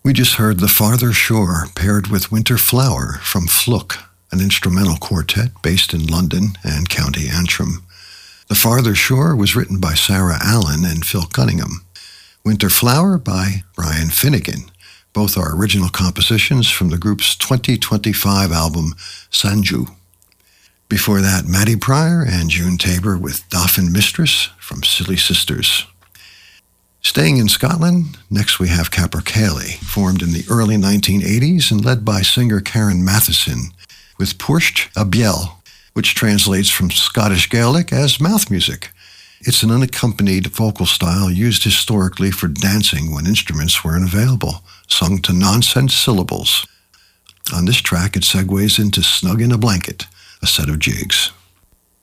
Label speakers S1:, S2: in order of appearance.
S1: We just heard The Farther Shore paired with Winter Flower from Fluke, an instrumental quartet based in London and County Antrim. The Farther Shore was written by Sarah Allen and Phil Cunningham. Winter Flower by Brian Finnegan. Both are original compositions from the group's 2025 album, Sanju. Before that, Maddie Pryor and June Tabor with Dauphin Mistress from Silly Sisters. Staying in Scotland, next we have Capercaillie, formed in the early 1980s and led by singer Karen Matheson, with Puirst a Biel, which translates from Scottish Gaelic as mouth music. It's an unaccompanied vocal style used historically for dancing when instruments weren't available, sung to nonsense syllables. On this track, it segues into Snug in a Blanket, a set of jigs.